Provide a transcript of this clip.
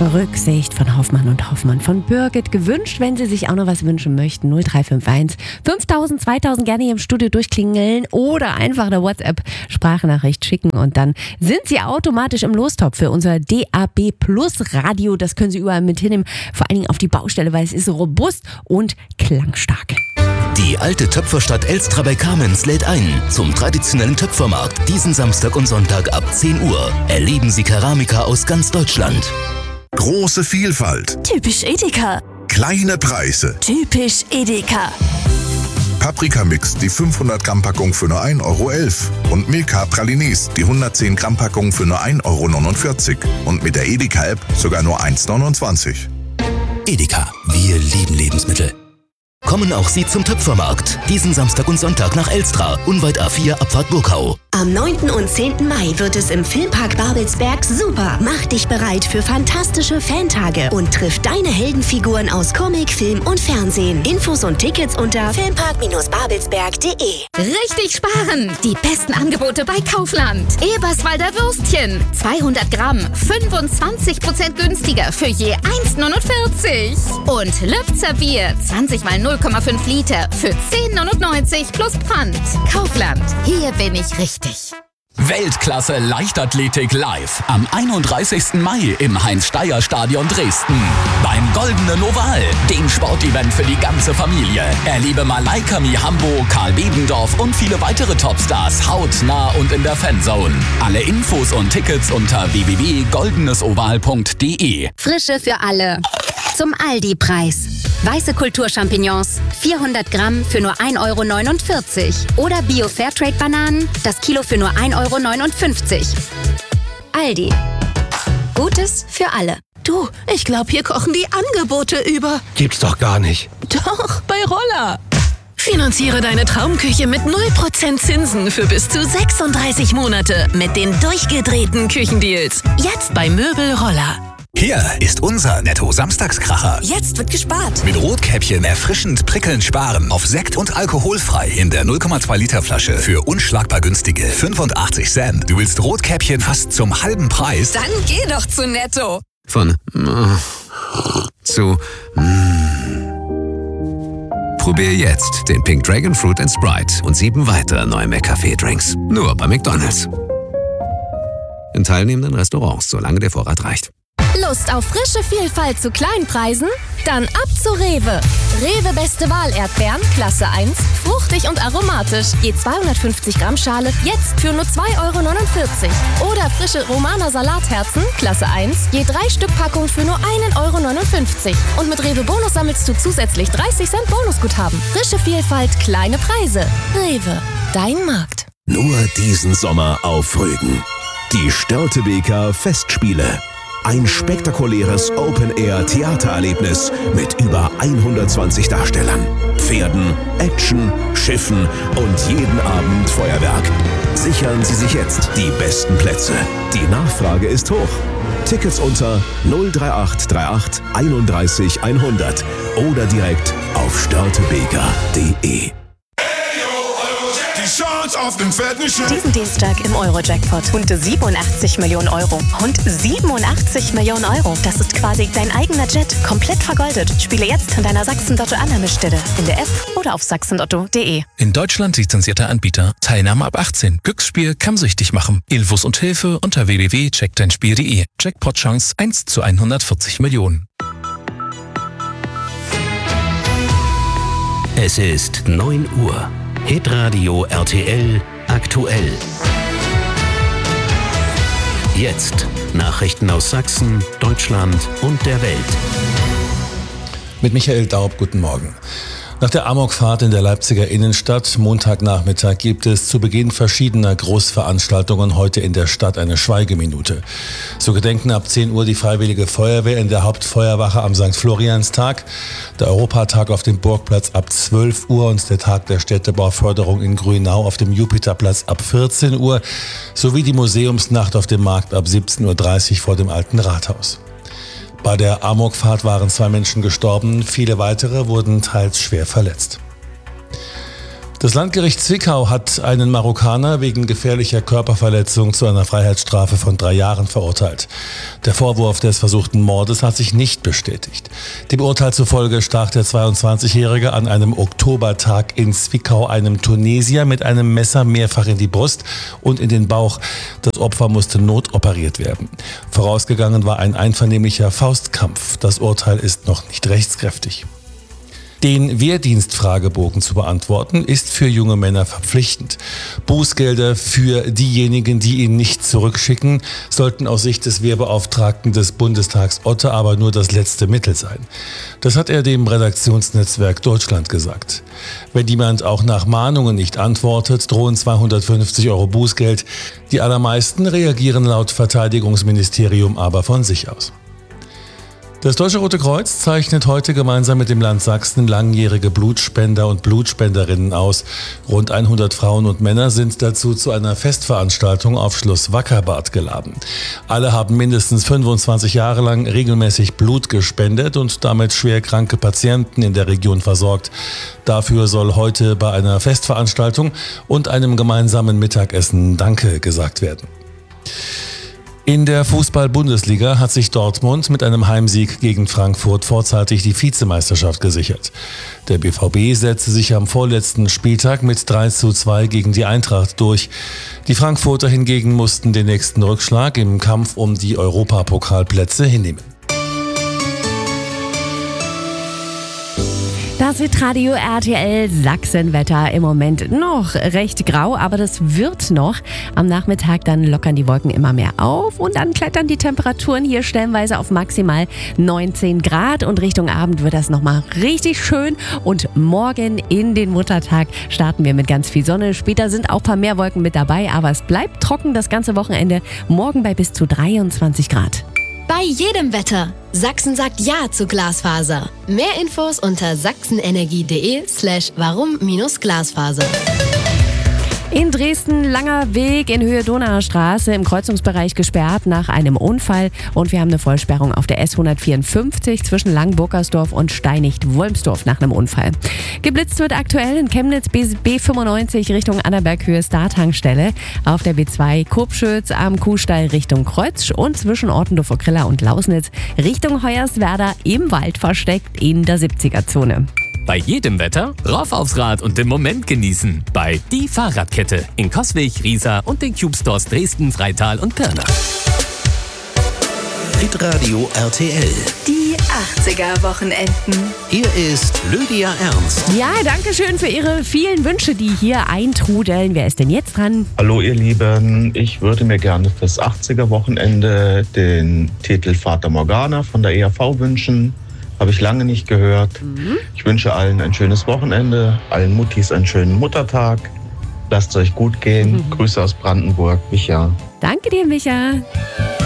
Rücksicht von Hoffmann und Hoffmann von Birgit gewünscht, wenn Sie sich auch noch was wünschen möchten. 0351 5000 2000 gerne hier im Studio durchklingeln oder einfach eine WhatsApp-Sprachnachricht schicken und dann sind Sie automatisch im Lostopf für unser DAB Plus Radio. Das können Sie überall mit hinnehmen, vor allen Dingen auf die Baustelle, weil es ist robust und klangstark. Die alte Töpferstadt Elstra bei Kamenz lädt ein zum traditionellen Töpfermarkt diesen Samstag und Sonntag ab 10 Uhr. Erleben Sie Keramiker aus ganz Deutschland. Große Vielfalt. Typisch Edeka. Kleine Preise. Typisch Edeka. Paprikamix, die 500 Gramm Packung für nur 1,11 Euro. Und Milka Pralines, die 110 Gramm Packung für nur 1,49 Euro. Und mit der Edeka-App sogar nur 1,29 €. Edeka, wir lieben Lebensmittel. Kommen auch Sie zum Töpfermarkt. Diesen Samstag und Sonntag nach Elstra, unweit A4 Abfahrt Burkau. Am 9. und 10. Mai wird es im Filmpark Babelsberg super. Mach dich bereit für fantastische Fantage und triff deine Heldenfiguren aus Comic, Film und Fernsehen. Infos und Tickets unter filmpark-babelsberg.de. Richtig sparen! Die besten Angebote bei Kaufland. Eberswalder Würstchen. 200 Gramm, 25% günstiger für je 1,49 €. Und Lübzer Bier, 20 mal 0,5 Liter für 10,99 € plus Pfand. Kaufland, hier bin ich richtig. Weltklasse Leichtathletik live am 31. Mai im Heinz-Steier-Stadion Dresden. Beim Goldenen Oval, dem Sportevent für die ganze Familie. Erlebe Malaika Mihambo, Karl Bebendorf und viele weitere Topstars hautnah und in der Fanzone. Alle Infos und Tickets unter www.goldenesoval.de. Frische für alle. Zum Aldi-Preis. Weiße Kulturchampignons, 400 Gramm für nur 1,49 € oder Bio-Fairtrade-Bananen, das Kilo für nur 1,59 € Aldi. Gutes für alle. Du, ich glaube, hier kochen die Angebote über. Gibt's doch gar nicht. Doch, bei Roller. Finanziere deine Traumküche mit 0% Zinsen für bis zu 36 Monate mit den durchgedrehten Küchendeals. Jetzt bei Möbel Roller. Hier ist unser Netto-Samstagskracher. Jetzt wird gespart. Mit Rotkäppchen erfrischend prickelnd sparen auf Sekt und alkoholfrei in der 0,2 Liter Flasche für unschlagbar günstige 85 Cent. Du willst Rotkäppchen fast zum halben Preis? Dann geh doch zu Netto. Von zu Probier jetzt den Pink Dragon Fruit and Sprite und 7 weitere neue McCafé-Drinks. Nur bei McDonald's. In teilnehmenden Restaurants, solange der Vorrat reicht. Lust auf frische Vielfalt zu kleinen Preisen? Dann ab zu Rewe. Rewe Beste Wahl Erdbeeren, Klasse 1, fruchtig und aromatisch. Je 250 Gramm Schale, jetzt für nur 2,49 € Oder frische Romaner Salatherzen, Klasse 1, je 3 Stück Packung für nur 1,59 € Und mit Rewe Bonus sammelst du zusätzlich 30 Cent Bonusguthaben. Frische Vielfalt, kleine Preise. Rewe, dein Markt. Nur diesen Sommer auf Rügen. Die Störtebeker Festspiele. Ein spektakuläres Open-Air-Theatererlebnis mit über 120 Darstellern, Pferden, Action, Schiffen und jeden Abend Feuerwerk. Sichern Sie sich jetzt die besten Plätze. Die Nachfrage ist hoch. Tickets unter 03838 31 100 oder direkt auf störtebeker.de. Diesen Dienstag im Euro-Jackpot. Rund 87 Millionen €. Rund 87 Millionen €. Das ist quasi dein eigener Jet, komplett vergoldet. Spiele jetzt an deiner Sachsen-Lotto-Annahmestelle. In der App oder auf sachsenlotto.de. In Deutschland lizenzierter Anbieter. Teilnahme ab 18. Glücksspiel kann süchtig machen. Infos und Hilfe unter www.checkdeinspiel.de. Jackpot-Chance 1 zu 140 Millionen. Es ist 9 Uhr. Hitradio RTL aktuell. Jetzt Nachrichten aus Sachsen, Deutschland und der Welt. Mit Michael Daub, guten Morgen. Nach der Amokfahrt in der Leipziger Innenstadt Montagnachmittag gibt es zu Beginn verschiedener Großveranstaltungen heute in der Stadt eine Schweigeminute. So gedenken ab 10 Uhr die Freiwillige Feuerwehr in der Hauptfeuerwache am St. Florianstag, der Europatag auf dem Burgplatz ab 12 Uhr und der Tag der Städtebauförderung in Grünau auf dem Jupiterplatz ab 14 Uhr sowie die Museumsnacht auf dem Markt ab 17:30 Uhr vor dem Alten Rathaus. Bei der Amokfahrt waren 2 Menschen gestorben, viele weitere wurden teils schwer verletzt. Das Landgericht Zwickau hat einen Marokkaner wegen gefährlicher Körperverletzung zu einer Freiheitsstrafe von 3 Jahren verurteilt. Der Vorwurf des versuchten Mordes hat sich nicht bestätigt. Dem Urteil zufolge stach der 22-Jährige an einem Oktobertag in Zwickau einem Tunesier mit einem Messer mehrfach in die Brust und in den Bauch. Das Opfer musste notoperiert werden. Vorausgegangen war ein einvernehmlicher Faustkampf. Das Urteil ist noch nicht rechtskräftig. Den Wehrdienstfragebogen zu beantworten, ist für junge Männer verpflichtend. Bußgelder für diejenigen, die ihn nicht zurückschicken, sollten aus Sicht des Wehrbeauftragten des Bundestags Otte aber nur das letzte Mittel sein. Das hat er dem Redaktionsnetzwerk Deutschland gesagt. Wenn jemand auch nach Mahnungen nicht antwortet, drohen 250 € Bußgeld. Die allermeisten reagieren laut Verteidigungsministerium aber von sich aus. Das Deutsche Rote Kreuz zeichnet heute gemeinsam mit dem Land Sachsen langjährige Blutspender und Blutspenderinnen aus. Rund 100 Frauen und Männer sind dazu zu einer Festveranstaltung auf Schloss Wackerbad geladen. Alle haben mindestens 25 Jahre lang regelmäßig Blut gespendet und damit schwerkranke Patienten in der Region versorgt. Dafür soll heute bei einer Festveranstaltung und einem gemeinsamen Mittagessen Danke gesagt werden. In der Fußball-Bundesliga hat sich Dortmund mit einem Heimsieg gegen Frankfurt vorzeitig die Vizemeisterschaft gesichert. Der BVB setzte sich am vorletzten Spieltag mit 3:2 gegen die Eintracht durch. Die Frankfurter hingegen mussten den nächsten Rückschlag im Kampf um die Europapokalplätze hinnehmen. Das Hitradio RTL Sachsenwetter im Moment noch recht grau, aber das wird noch. Am Nachmittag dann lockern die Wolken immer mehr auf und dann klettern die Temperaturen hier stellenweise auf maximal 19 Grad und Richtung Abend wird das nochmal richtig schön und morgen in den Muttertag starten wir mit ganz viel Sonne. Später sind auch ein paar mehr Wolken mit dabei, aber es bleibt trocken das ganze Wochenende, morgen bei bis zu 23 Grad. Bei jedem Wetter. Sachsen sagt Ja zu Glasfaser. Mehr Infos unter sachsenenergie.de/warum-Glasfaser. In Dresden langer Weg in Höhe Donauer Straße im Kreuzungsbereich gesperrt nach einem Unfall und wir haben eine Vollsperrung auf der S154 zwischen Langburgersdorf und Steinicht-Wolmsdorf nach einem Unfall. Geblitzt wird aktuell in Chemnitz B95 Richtung Annaberghöhe Starttankstelle, auf der B2 Kurpschütz am Kuhstall Richtung Kreuzsch und zwischen Ortendorf-Okrilla und Lausnitz Richtung Hoyerswerda im Wald versteckt in der 70er-Zone. Bei jedem Wetter rauf aufs Rad und den Moment genießen. Bei Die Fahrradkette in Coswig, Riesa und den Cube Stores Dresden, Freital und Pirna. Hitradio RTL. Die 80er-Wochenenden. Hier ist Lydia Ernst. Ja, danke schön für Ihre vielen Wünsche, die hier eintrudeln. Wer ist denn jetzt dran? Hallo ihr Lieben, ich würde mir gerne fürs 80er-Wochenende den Titel Fata Morgana von der EAV wünschen. Habe ich lange nicht gehört. Ich wünsche allen ein schönes Wochenende, allen Muttis einen schönen Muttertag. Lasst es euch gut gehen. Grüße aus Brandenburg, Micha. Danke dir, Micha.